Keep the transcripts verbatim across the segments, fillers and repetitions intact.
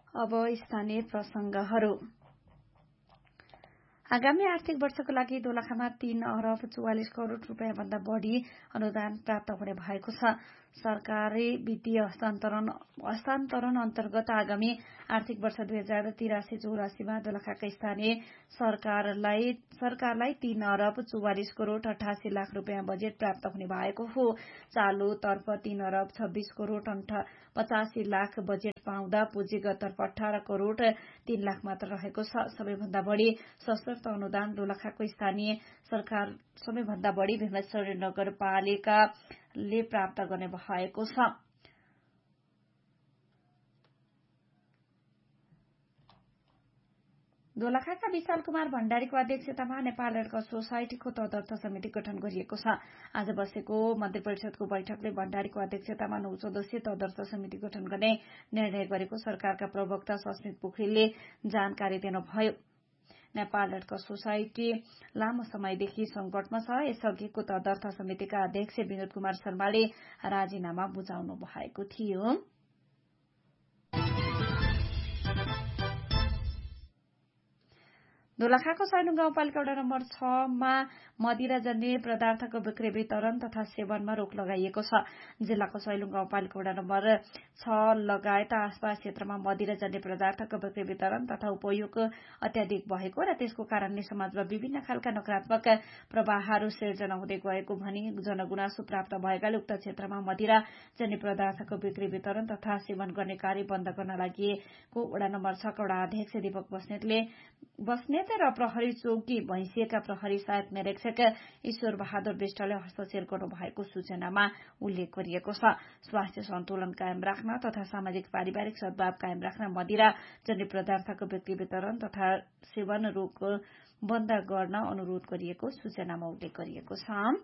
अब स्थानीय प्रसंगहरू। आगामी आर्थिक वर्षको लागि दोलखामा तीन अरब चौवालिस करोड़ रूपियाँ भन्दा बढ़ी अनुदान प्राप्त हुने भएको छ। सरकारी वित्तीय हस्तान्तरण हस्तान्तरण अन्तर्गत आगामी आर्थिक वर्ष दुई हजार तिरासी चौरासीमा दोलखाका स्थानीय सरकारलाई सरकारलाई तीन अरब चौवालिस करोड़ अठासी लाख रूपियाँ बजेट प्राप्त हुने भएको हो। चालू तर्फ तीन अरब छब्बीस करोड़ पचासी लाख बजेट पाउँदा पुँजीगत तर्फ अठारह करोड़ तीन लाख मात्र रहेको छ। सबैभन्दा बढ़ी सशर्त अनुदान दोलखाको स्थानीय सरकार सबैभन्दा बढ़ी भीमेश्वरी नगरपालिकाले प्राप्त गर्ने भएको छ। दोलखाका विशाल कुमार भण्डारीको अध्यक्षतामा नेपाल रेड क्रस सोसाइटीको तदर्थ समिति गठन गरिएको छ। आज बसेको मन्त्री परिषदको बैठकले भण्डारीको अध्यक्षतामा नौ सदस्यीय तदर्थ समिति गठन गर्ने निर्णय गरेको सरकारका प्रवक्ता सस्मित पोखरेलले जानकारी दिनुभयो। नेपाल रेड क्रस सोसाइटी लामो समयदेखि संकटमा छ। यसअघिको तदर्थ समितिका अध्यक्ष विनोद कुमार शर्माले राजीनामा बुझाउनु भएको थियो। दोलखाको सैलुङ गाउँपालिका वडा नम्बर छ मा मदिरा जन्य पदार्थको बिक्री वितरण तथा सेवनमा रोक लगाइएको छ। जिल्लाको सैलुङ गाउँपालिका वडा नम्बर छ लगायत आसपास क्षेत्रमा मदिरा जन्य पदार्थको बिक्री वितरण तथा उपयोग अत्याधिक भएको र त्यसको कारणले समाजमा विभिन्न खालका नकारात्मक प्रभावहरू सिर्जना हुँदै गएको भनी जनगुनासो प्राप्त भएकाले उक्त क्षेत्रमा मदिरा जन्य पदार्थको बिक्री वितरण तथा सेवन गर्ने कार्य बन्द गर्न लागि वडा नम्बर छ का वडा अध्यक्ष दीपक बस्नेतले बस्नेत र प्रहरी चौकी भैँसिएका प्रहरी सहायक निरीक्षक ईश्वर बहादुर विष्टले हस्तक्षेप गर्नु भएको सूचनामा उल्लेख गरिएको छ। स्वास्थ्य सन्तुलन कायम राख्न तथा सामाजिक पारिवारिक सद्भाव कायम राख्न मदिरा जन्य पदार्थको बिक्री वितरण तथा सेवन रोक बन्द गर्न अनुरोध गरिएको सूचनामा उल्लेख गरिएको छ।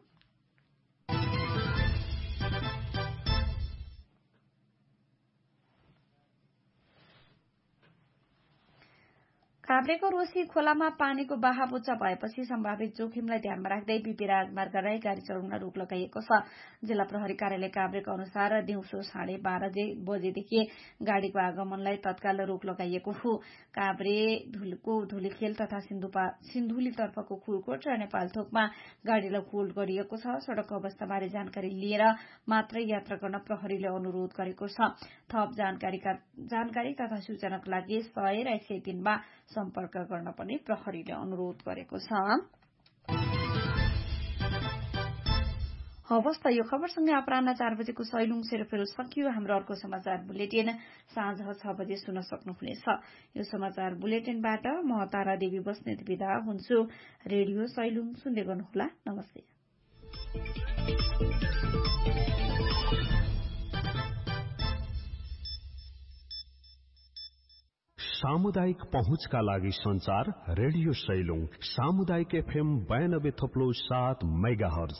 काभ्रेको रोशी खोलामा पानीको बहाव उच्च भएपछि सम्भावित जोखिमलाई ध्यानमा राख्दै बीपी राजमार्ग राई गाड़ी चलाउन रोक लगाइएको छ। जिल्ला प्रहरी कार्यालय काभ्रेको अनुसार दिउँसो साढे बाह्र बजेदेखि गाड़ीको आगमनलाई तत्काल रोक लगाइएको हो। काभ्रे धुलको धुलीखेल तथा सिन्धुलीतर्फको खुलकोट र नेपालथोकमा गाड़ीलाई होल्ड गरिएको छ। सड़कको अवस्थाबारे जानकारी लिएर मात्रै यात्रा गर्न प्रहरीले अनुरोध गरेको छ। थप जानकारी तथा सूचनाको लागि सय र एक सय तीनमा सम्पर्क गर्न पनि प्रहरीले अनुरोध गरेको छ। हवस् त यो खबरसँगै अपराह्न चार बजेको सैलुङ सेरोफेरो सकियो। हाम्रो अर्को समाचार बुलेटिन साँझ छ बजे सुन्न सक्नुहुनेछ। यो समाचार बुलेटिनबाट म तारा देवी बस्नेत बिदा हुन्छु। रेडियो सैलुङ सुन्दै गर्नुहोला। नमस्ते। सामुदायिक पहुँचका लागि संचार रेडियो सैलुङ सामुदायिक एफएम बयानब्बे थप्लो सात मेगाहर्ज।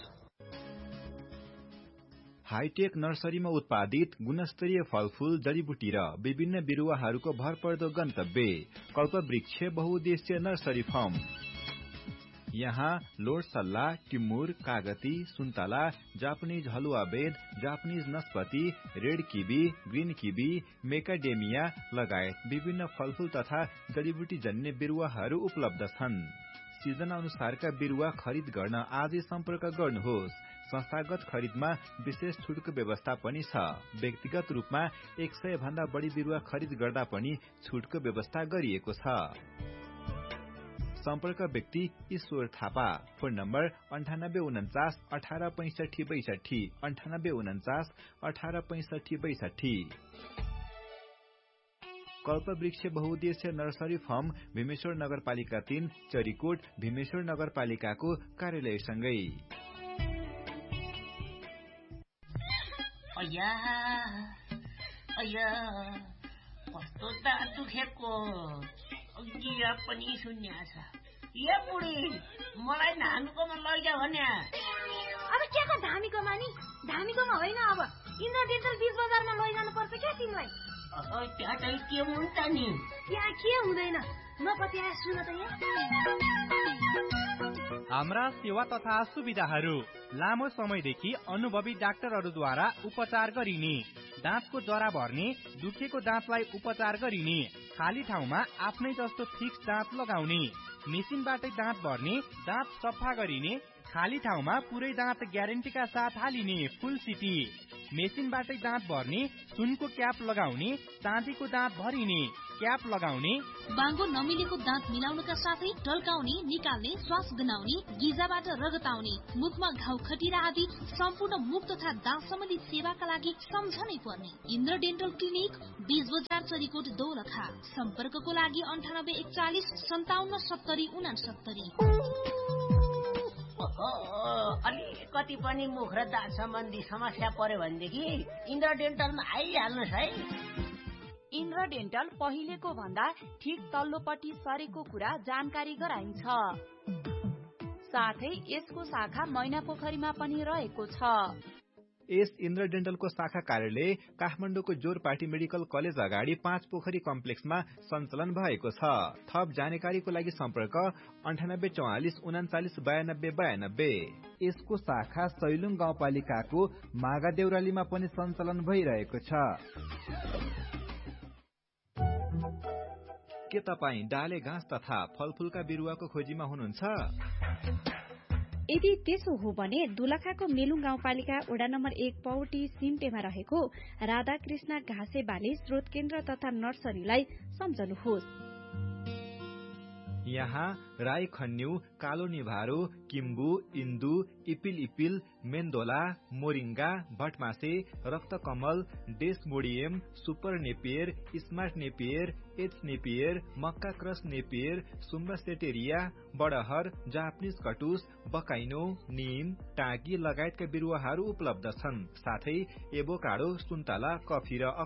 हाईटेक नर्सरीमा उत्पादित गुणस्तरीय फलफूल जडीबुटी र विभिन्न बिरुवाहरूको भरपर्दो गन्तव्य कल्पवृक्ष बहुउद्देश्य नर्सरी फार्म। यहाँ लोडसल्ला, टिमुर, कागती, सुन्तला, जापानिज हलुवा बेद, Japanese नस्पति, red kiwi, green kiwi, मेकाडेमिया लगायत विभिन्न फलफूल तथा जडीबुटी जन्य बिरुवाहरू उपलब्ध छन्। सिजन अनुसारका बिरुवा खरिद गर्न आजै सम्पर्क गर्नुहोस्। संस्थागत खरिदमा विशेष छुटको व्यवस्था पनि छ। व्यक्तिगत रूपमा एक सय भन्दा बढी बिरुवा खरिद गर्दा पनि छुटको व्यवस्था गरिएको छ। सम्पर्क व्यक्ति ईश्वर थापा। फोन नम्बर अन्ठानब्बे उन्चास अठार पैंसठी बैसठी अन्ठानब्बे उन्चास अठार पैंसठी बैसठी। कल्पवृक्ष बहुउद्देश्य नर्सरी फार्म भीमेश्वर नगरपालिका तीन चरीकोट भीमेश्वर नगरपालिकाको कार्यालयसँगै। अया अया कस्तो दाँत दुखेको गिरा पनि शून्य छ। ए बुढी मलाई धामीकोमा लैजा भन्या। अब के को धामीकोमा नि? धामीकोमा होइन, अब इन्द्रदेशल बीच बजारमा लैजानु पर्छ क्या तिमीलाई। त्यहाँ चाहिँ के हुन्छ नि? त्यहाँ के हुँदैन नपत्या सुन त यहाँ। हाम्रा सेवा तथा सुविधाहरू लामो समयदेखि अनुभवी डाक्टरहरूद्वारा उपचार गरिने दाँतको जरा भर्ने, दुखेको दाँतलाई उपचार गरिने, खाली ठाउँमा आफ्नै जस्तो फिक्स दाँत लगाउने, मेसिनबाटै दाँत भर्ने, दाँत सफा गरिने, खाली ठाउँमा पुरै दाँत ग्यारेन्टीका साथ हालिने फुल सिटी, मेसिनबाटै दाँत भर्ने, सुनको क्याप लगाउने, चाँदीको दाँत भरिने, क्याप लगाउने, बाङ्गो नमिलेको दाँत मिलाउनका साथै ढल्काउने, निकाल्ने, श्वास गनाउने, गिजाबाट रगत आउने, मुखमा घाउ खटिरा आदि सम्पूर्ण मुख तथा दाँत सम्बन्धी सेवाका लागि सम्झनै पर्ने इन्द्र डेन्टल क्लिनिक, बीस बजार चरीकोट दोलखा। सम्पर्कको लागि अन्ठानब्बे एकचालिस सन्ताउन्न सत्तरी उनासत्तरी। अलिकति पनि मुख र दाँत सम्बन्धी समस्या पर्यो भनेदेखि इन्द्र डेन्टलमा आइहाल्नुहोस् है। इन्द्र डेन्टल पहिलेको भन्दा ठिक तल्लोपट्टि सरेको कुरा जानकारी गराइन्छ। साथै यसको शाखा मैनापोखरीमा पनि रहेको छ। यस इन्द्र डेन्टलको शाखा कार्यालय काठमाडौँको जोरपाटी मेडिकल कलेज अगाडि पाँच पोखरी कम्प्लेक्समा सञ्चालन भएको छ। थप जानकारीको लागि सम्पर्क अन्ठानब्बे चौवालिस उनाचालिस बयानब्बे बयानब्बे। यसको शाखा सैलुङ गाउँपालिकाको मागा देउरालीमा पनि सञ्चालन भइरहेको छ। के तपाईँ डाले घाँस तथा फलफूलका बिरुवाको खोजीमा हुनुहुन्छ? यदि त्यसो हो भने दोलखाको मेलुङ गाउँपालिका वडा नम्बर एक पौटी सिम्टेमा रहेको राधाकृष्ण घाँसे बाली स्रोत केन्द्र तथा नर्सरीलाई सम्झनुहोस्। यहाँ राई खन्यु, कालो निभारो, किम्बु, इन्दु, इपिल इपिल, मेन्दोला, moringa, भटमासे, रक्तकमल, Desmodium, super Napier, smart Napier, H Napier, मक्का क्रस नेपियर, सुम्बासेटेरिया, बडहर, जापानिज कटुस, बकाइनो, नीम, टाँकी लगायतका बिरुवाहरू उपलब्ध छन्। साथै एभोकाडो, सुन्तला, कफी र